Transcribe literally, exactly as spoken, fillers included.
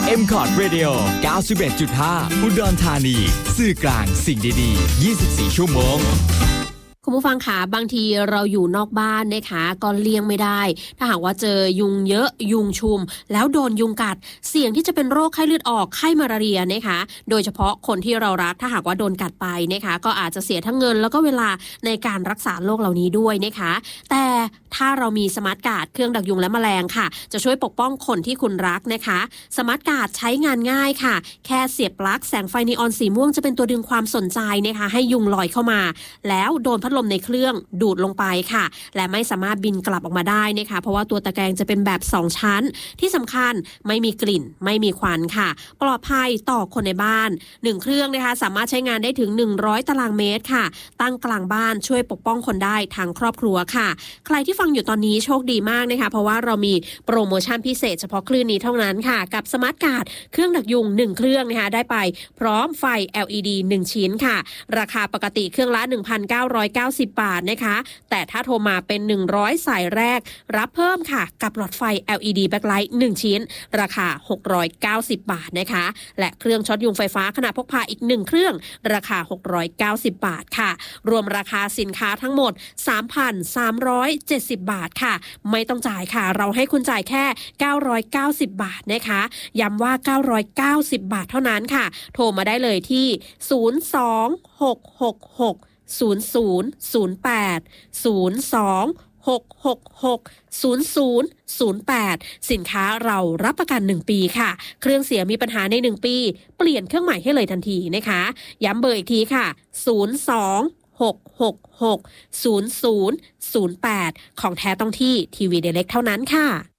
เอ็ม คอร์ด Radio เก้าสิบเอ็ดจุดห้า อุดรธานีสื่อกลางสิ่งดีๆยี่สิบสี่ชั่วโมงคุณผู้ฟังคะบางทีเราอยู่นอกบ้านนะคะก็เลี่ยงไม่ได้ถ้าหากว่าเจอยุงเยอะยุงชุมแล้วโดนยุงกัดเสี่ยงที่จะเป็นโรคไข้เลือดออกไข้มาลาเรียนะคะโดยเฉพาะคนที่เรารักถ้าหากว่าโดนกัดไปนะคะก็อาจจะเสียทั้งเงินแล้วก็เวลาในการรักษาโรคเหล่านี้ด้วยนะคะแต่ถ้าเรามีสมาร์ทการ์ดเครื่องดักยุงและแมลงค่ะจะช่วยปกป้องคนที่คุณรักนะคะสมาร์ทการ์ดใช้งานง่ายค่ะแค่เสียบปลั๊กแสงไฟนีออนสีม่วงจะเป็นตัวดึงความสนใจนะคะให้ยุงลอยเข้ามาแล้วโดนพัดลมในเครื่องดูดลงไปค่ะและไม่สามารถบินกลับออกมาได้นะคะเพราะว่าตัวตะแกรงจะเป็นแบบสองชั้นที่สำคัญไม่มีกลิ่นไม่มีควันค่ะปลอดภัยต่อคนในบ้านหนึ่งเครื่องนะคะสามารถใช้งานได้ถึงหนึ่งร้อยตารางเมตรค่ะตั้งกลางบ้านช่วยปกป้องคนได้ทั้งครอบครัวค่ะใครที่ฟังอยู่ตอนนี้โชคดีมากนะคะเพราะว่าเรามีโปรโมชั่นพิเศษเฉพาะคลื่นนี้เท่านั้นค่ะกับสมาร์ทการ์ดเครื่องดักยุงหนึ่งเครื่องนะคะได้ไปพร้อมไฟ แอล อี ดี หนึ่งชิ้นค่ะราคาปกติเครื่องละ หนึ่งพันเก้าร้อยเก้าสิบบาทนะคะแต่ถ้าโทรมาเป็นหนึ่งร้อยสายแรกรับเพิ่มค่ะกับหลอดไฟ แอล อี ดี Backlight หนึ่งชิ้นราคาหกร้อยเก้าสิบบาทนะคะและเครื่องช็อตยุงไฟฟ้าขนาดพกพาอีกหนึ่งเครื่องราคาหกร้อยเก้าสิบบาทค่ะรวมราคาสินค้าทั้งหมด สามพันสามร้อยเจ็ดสิบบาทค่ะไม่ต้องจ่ายค่ะเราให้คุณจ่ายแค่เก้าร้อยเก้าสิบบาทนะคะย้ำว่าเก้าร้อยเก้าสิบบาทเท่านั้นค่ะโทรมาได้เลยที่ศูนย์ สอง หก หก หก ศูนย์ ศูนย์ ศูนย์ แปด ศูนย์ สอง หก หก หก ศูนย์ ศูนย์ ศูนย์ แปดสินค้าเรารับประกันหนึ่งปีค่ะเครื่องเสียมีปัญหาในหนึ่งปีเปลี่ยนเครื่องใหม่ให้เลยทันทีนะคะย้ำเบอร์อีกทีค่ะศูนย์ สอง หก หก หก ศูนย์ ศูนย์ ศูนย์ แปดของแท้ต้องที่ทีวี Direct เท่านั้นค่ะ